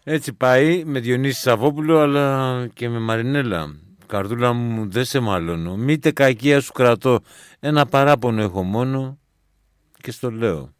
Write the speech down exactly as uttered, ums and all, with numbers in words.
Έτσι πάει με Διονύση Σαββόπουλο αλλά και με Μαρινέλα. Καρδούλα μου, δεν σε μαλώνω. Μήτε κακία σου κρατώ. Ένα παράπονο έχω μόνο και στο λέω.